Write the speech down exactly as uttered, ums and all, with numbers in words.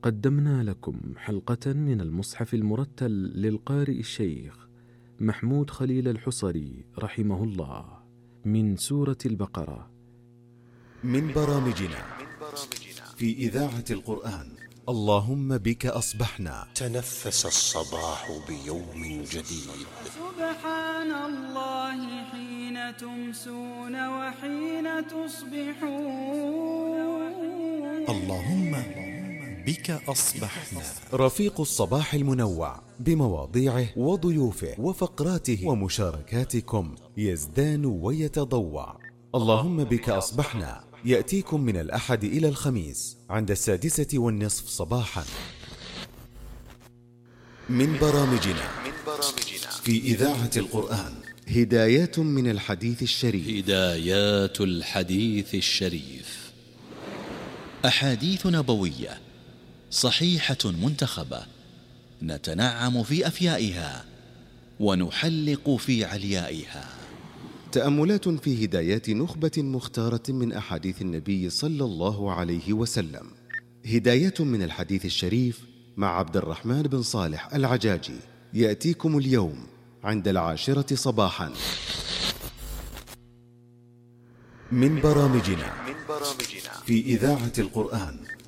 قدمنا لكم حلقة من المصحف المرتل للقارئ الشيخ محمود خليل الحصري رحمه الله من سورة البقرة، من برامجنا في إذاعة القرآن. اللهم بك أصبحنا. تنفس الصباح بيوم جديد. سبحان الله حين تمسون وحين تصبحون. اللهم بك أصبحنا. رفيق الصباح المنوع بمواضيعه وضيوفه وفقراته ومشاركاتكم يزدان ويتضوع. اللهم بك أصبحنا يأتيكم من الأحد إلى الخميس عند السادسة والنصف صباحا. من برامجنا في إذاعة القرآن هدايات من الحديث الشريف. هدايات الحديث الشريف، أحاديث نبوية صحيحة منتخبة نتنعم في أفيائها ونحلق في عليائها. تأملات في هدايات نخبة مختارة من أحاديث النبي صلى الله عليه وسلم. هداية من الحديث الشريف مع عبد الرحمن بن صالح العجاجي يأتيكم اليوم عند العاشرة صباحا. من برامجنا في إذاعة القرآن